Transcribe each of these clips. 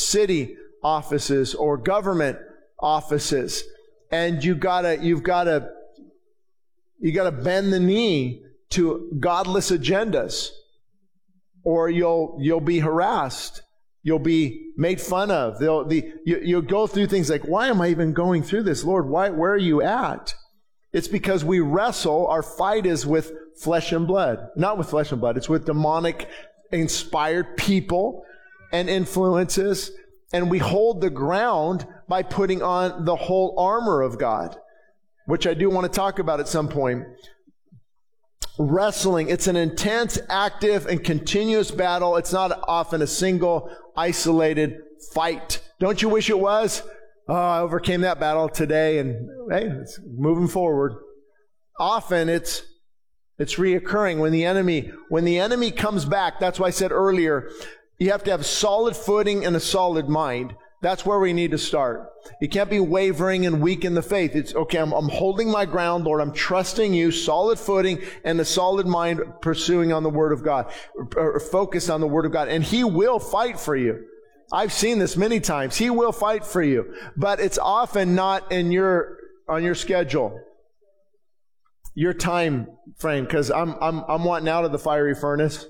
city offices or government offices. And you've got to bend the knee to godless agendas, or you'll be harassed. You'll be made fun of. You'll go through things like, why am I even going through this? Lord, where are you at? It's because we wrestle. Our fight is with flesh and blood. Not with flesh and blood. It's with demonic inspired people and influences. And we hold the ground by putting on the whole armor of God, which I do want to talk about at some point. Wrestling, it's an intense, active, and continuous battle. It's not often a single, isolated fight. Don't you wish it was? Oh, I overcame that battle today, and hey, it's moving forward. Often it's reoccurring when the enemy comes back. That's why I said earlier, you have to have solid footing and a solid mind. That's where we need to start. You can't be wavering and weak in the faith. It's okay, I'm holding my ground, Lord. I'm trusting you, solid footing and a solid mind, pursuing on the Word of God, or focused on the Word of God. And He will fight for you. I've seen this many times. He will fight for you. But it's often not on your schedule, your time frame, because I'm wanting out of the fiery furnace.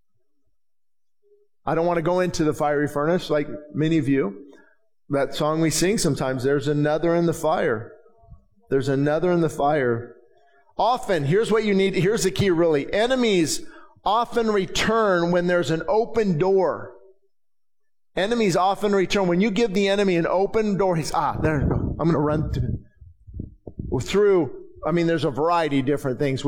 I don't want to go into the fiery furnace like many of you. That song we sing sometimes, there's another in the fire. There's another in the fire. Often, here's what you need. Here's the key, really. Enemies often return when there's an open door. Enemies often return. When you give the enemy an open door, he's, there we go. I'm going to run through. There's a variety of different things.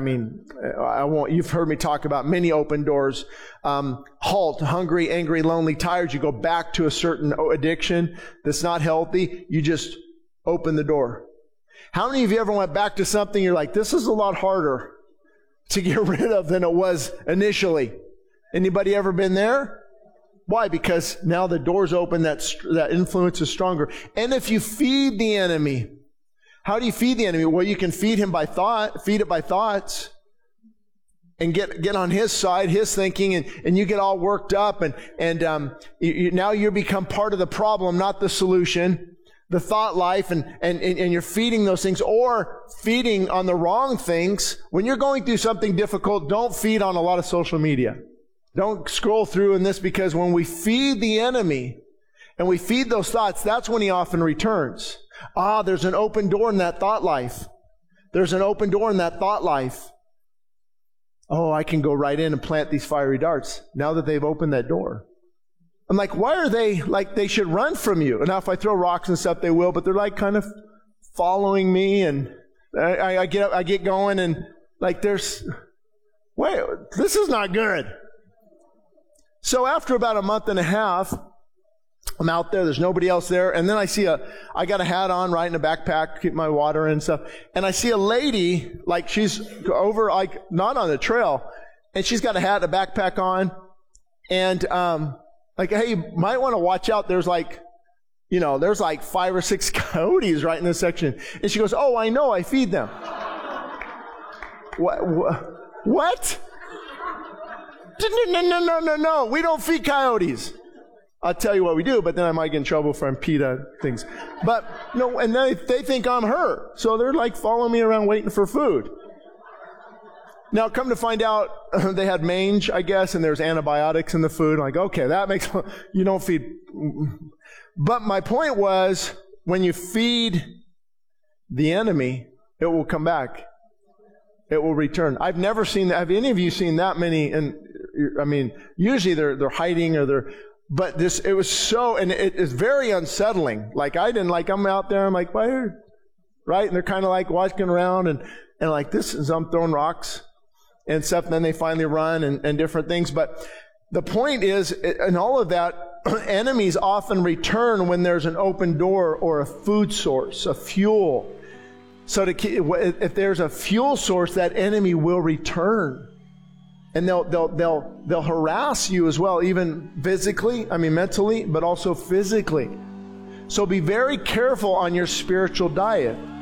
You've heard me talk about many open doors. Halt, hungry, angry, lonely, tired. You go back to a certain addiction that's not healthy. You just open the door. How many of you ever went back to something you're like, this is a lot harder to get rid of than it was initially? Anybody ever been there? Why? Because now the door's open, that influence is stronger. And if you feed the enemy, how do you feed the enemy? Well, you can feed it by thoughts, and get on his side, his thinking, and you get all worked up, and now you become part of the problem, not the solution. The thought life, and you're feeding those things, or feeding on the wrong things. When you're going through something difficult, don't feed on a lot of social media. Don't scroll through in this, because when we feed the enemy and we feed those thoughts, that's when he often returns. There's an open door in that thought life. There's an open door in that thought life. Oh, I can go right in and plant these fiery darts now that they've opened that door. I'm like, why are they like they should run from you? And now if I throw rocks and stuff, they will, but they're like kind of following me, and I get going, and like this is not good. So after about a month and a half, I'm out there's nobody else there, and then I got a hat on, right, in a backpack, keep my water and stuff, and I see a lady, like she's over, like not on the trail, and she's got a hat, a backpack on, and like, hey, you might want to watch out, there's like 5 or 6 coyotes right in this section. And she goes, oh, I know, I feed them. What? No, we don't feed coyotes. I'll tell you what we do, but then I might get in trouble for PETA things. But no, and they think I'm her. So they're like following me around waiting for food. Now, come to find out, they had mange, I guess, and there's antibiotics in the food. I'm like, okay, that makes, you don't feed. But my point was, when you feed the enemy, it will come back. It will return. I've never seen that. Have any of you seen that many? And usually they're hiding or but it was so, and it is very unsettling. Like I'm out there, I'm like, why? Right? And they're kind of like walking around and like this, and I'm throwing rocks and stuff, and then they finally run and different things. But the point is, in all of that, enemies often return when there's an open door or a food source, a fuel. So if there's a fuel source, that enemy will return. And they'll harass you as well, even mentally, but also physically. So be very careful on your spiritual diet.